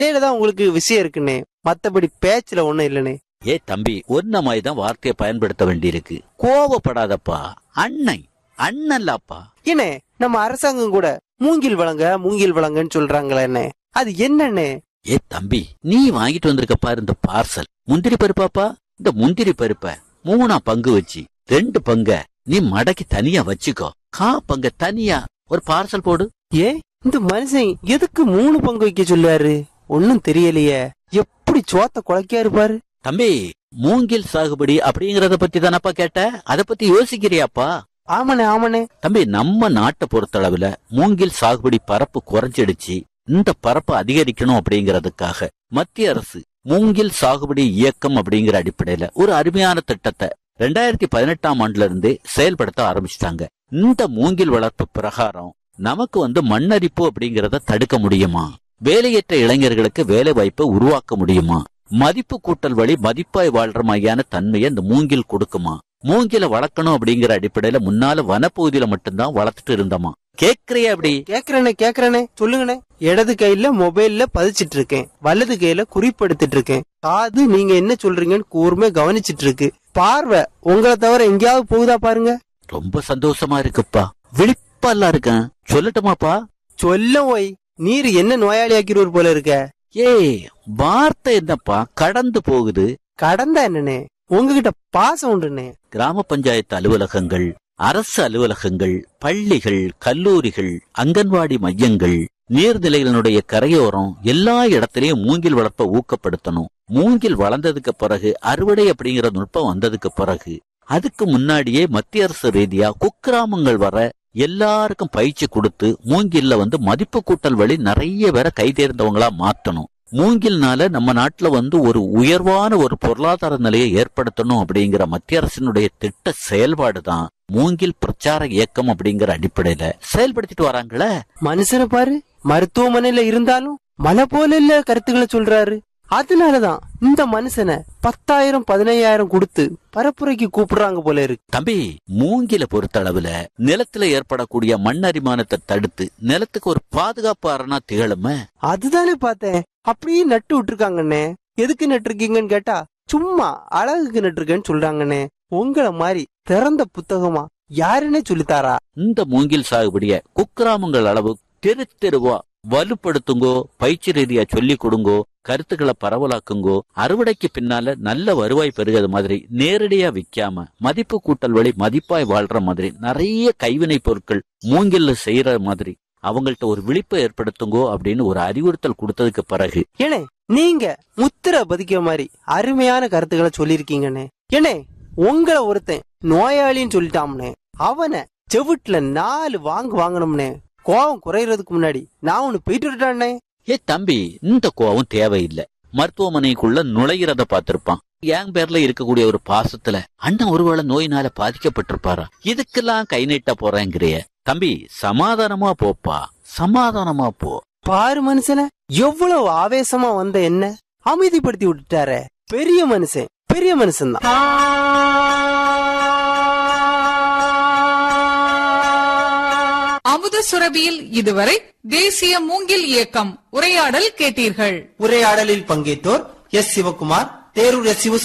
தான் உங்களுக்கு விஷயம் இருக்குண்ணே, மத்தபடி பேச்சுல ஒண்ணும் இல்லனே. ஏ தம்பி, ஒன்ன மாதிரிதான் வார்த்தையை பயன்படுத்த வேண்டியிருக்கு. கோவப்படாதப்பா, அண்ணன்லாப்பா. ஏனே, நம்ம அரசாங்கம் கூட மூங்கில் வழங்கன்னு சொல்றாங்களே என்ன, அது என்னன்னு? ஏ தம்பி, நீ வாங்கிட்டு வந்திருக்க பாரு இந்த பார்சல் முந்திரி பருப்பாப்பா. இந்த முந்திரி பருப்ப 3 பங்கு வச்சு 2 பங்க நீ மடக்கி தனியா வச்சுக்கோ. பங்க தனியா ஒரு பார்சல் போடு. ஏ, இந்த மனுஷன் எதுக்கு 3 பங்கு வைக்க சொல்லுவாரு? ஒன்னும் தெரியலையே. எப்படி சோத்த குலைக்கா இருப்பாரு. தம்பி, மூங்கில் சாகுபடி அப்படிங்கறத பத்தி தானப்பா கேட்ட? அத பத்தி யோசிக்கிறியாப்பா? ஆமாண்ணே. தம்பி, நம்ம நாட்டை பொறுத்தளவுல மூங்கில் சாகுபடி பரப்பு குறைஞ்சிடுச்சு. இந்த பரப்பு அதிகரிக்கணும் அப்படிங்கறதுக்காக மத்திய அரசு மூங்கில் சாகுபடி இயக்கம் அப்படிங்கிற அடிப்படையில ஒரு அருமையான திட்டத்தை 2018ஆம் ஆண்டுல இருந்தே செயல்படுத்த ஆரம்பிச்சிட்டாங்க. இந்த மூங்கில் வளர்ப்பு பிரகாரம் நமக்கு மண்ணரிப்பு அப்படிங்கறத தடுக்க முடியுமா? வேலையற்ற இளைஞர்களுக்கு வேலை வாய்ப்பை உருவாக்க முடியுமா? மதிப்பு கூட்டல் வழி மதிப்பாய் வாழ்ற மாதிரியான தன்மையை இந்த மூங்கில் கொடுக்குமா? மூங்கில வளர்க்கணும் அப்படிங்கிற அடிப்படையில முன்னால வனப்பகுதியில மட்டும்தான் வளர்த்துட்டு இருந்தோமா? கேக்குறியா? அப்படி கேக்குறேனே சொல்லுங்கண்ணே. இடது கையில மொபைல்ல பதிச்சிட்டு இருக்கேன், வலது கையில குறிப்பெடுத்துட்டு இருக்கேன். காது நீங்க என்ன சொல்றீங்கன்னு கூர்மே கவனிச்சிட்டு இருக்கு. பார்வை உங்களை தவிர எங்கேயாவது போகுதா பாருங்க. ரொம்ப சந்தோஷமா இருக்குப்பா, விழிப்பெல்லாம் இருக்கேன். சொல்லட்டுமாப்பா? சொல்ல ஓய், நீர் என்ன நோயாளி ஆக்கிடுவர் போல இருக்க. ஏய், வார்த்தை என்னப்பா கடந்து போகுது. கடந்தா என்னண்ணே, உங்ககிட்ட பாசம் உண்டுண்ணே. கிராம பஞ்சாயத்து அலுவலகங்கள், அரசு அலுவலகங்கள், பள்ளிகள், கல்லூரிகள், அங்கன்வாடி மையங்கள், நீர்நிலைகளுடைய கரையோரம் எல்லா இடத்திலையும் மூங்கில் வளர்ப்பை ஊக்கப்படுத்தணும். மூங்கில் வளர்ந்ததுக்கு பிறகு அறுவடை அப்படிங்கிற நுட்பம் வந்ததுக்கு பிறகு அதுக்கு முன்னாடியே மத்திய அரசு ரீதியா குக்கிராமங்கள் வர எல்லாருக்கும் பயிற்சி கொடுத்து மூங்கில்ல மதிப்பு கூட்டல் வழி நிறைய பேரை கை தேர்ந்தவங்களா மாத்தணும். மூங்கில்னால நம்ம நாட்டுல ஒரு உயர்வான ஒரு பொருளாதார நிலையை ஏற்படுத்தணும் அப்படிங்கிற மத்திய அரசினுடைய திட்ட செயல்பாடுதான் மூங்கில் பிரச்சார இயக்கம் அப்படிங்கிற அடிப்படையில செயல்படுத்திட்டு வராங்களே. மனுஷனை பாரு, மருத்துவமனையில இருந்தாலும் மலை போல இல்ல கருத்துக்களை சொல்றாரு. அதனாலதான் இந்த மனுஷனை 10,000 15,000 கொடுத்து பரப்புரைக்கு கூப்பிடுறாங்க போல இருக்கு. தம்பி, மூங்கில பொறுத்த அளவுல நிலத்துல ஏற்படக்கூடிய மண் அரிமானத்தை தடுத்து நிலத்துக்கு ஒரு பாதுகாப்பு அரணா திகழுமே. அதுதானே பார்த்தேன். அப்படியே நட்டு விட்டுருக்காங்கண்ணே. எதுக்கு நட்டுருக்கீங்கன்னு கேட்டா சும்மா அழகுக்கு நட்டுருக்கேன்னு சொல்றாங்கண்ணே. உங்களை மாதிரி திறந்த புத்தகமா யாருன்னே சொல்லித்தாரா? இந்த மூங்கில் சாகுபடிய குக்கிராமங்கள் அளவு தெருவா வலுப்படுத்துங்கோ, பயிற்சி ரீதியா சொல்லி கொடுங்கோ, கருத்துக்களை பரவலாக்குங்கோ. அறுவடைக்கு பின்னால நல்ல வருவாய் பெருகிறது மாதிரி நேரடியா விற்காம மதிப்பு கூட்டல் வழி மதிப்பாய் வாழ்ற மாதிரி நிறைய கைவினை பொருட்கள் மூங்கில்ல செய்யற மாதிரி அவங்கள்ட்ட ஒரு விழிப்பை ஏற்படுத்துங்கோ அப்படின்னு ஒரு அறிவுறுத்தல் கொடுத்ததுக்கு பிறகு ஏனே, நீங்க முத்திர பதிக்கிற மாதிரி அருமையான கருத்துக்களை சொல்லிருக்கீங்கண்ணே. ஏனே, உங்களை ஒருத்தன் நோயாளின்னு சொல்லிட்டாம்னே, அவனை செவிட்டுல 4 வாங்கணும்னே. கோவம் குறையறதுக்கு முன்னாடி நான் ஒண்ணு போயிட்டு விட்டானே. ஏ தம்பி, இந்த கோவம் தேவையில்லை. மருத்துவமனைக்குள்ள நுழைகிறத பாத்திருப்பான். என் பேர்ல இருக்கக்கூடிய ஒரு பாசத்துல அண்ணன் ஒருவேளை நோயினால பாதிக்கப்பட்டிருப்பாரா? இதுக்கெல்லாம் கை நீட்ட போறேங்கிறிய தம்பி, சமாதானமா போப்பா, சமாதானமா போ. பாரு மனுஷன, எவ்வளவு ஆவேசமா வந்த என்ன அமைதிப்படுத்தி விட்டுட்டார. பெரிய மனுஷன் தான். அமுத சுரபியில் இதுவரை தேசிய மூங்கில் இயக்கம் உரையாடல் கேட்டீர்கள். உரையாடலில் பங்கேற்றோர் எஸ். சிவகுமார், தேரூர் எஸ்.